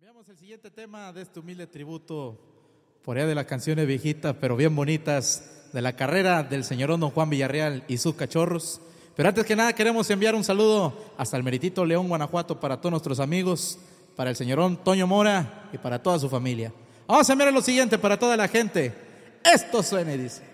Enviamos el siguiente tema de este humilde tributo por allá de las canciones viejitas pero bien bonitas de la carrera del señorón don Juan Villarreal y sus cachorros. Pero antes que nada queremos enviar un saludo hasta el meritito León, Guanajuato, para todos nuestros amigos, para el señorón Toño Mora y para toda su familia. Vamos a enviar lo siguiente para toda la gente. Esto suena y dice: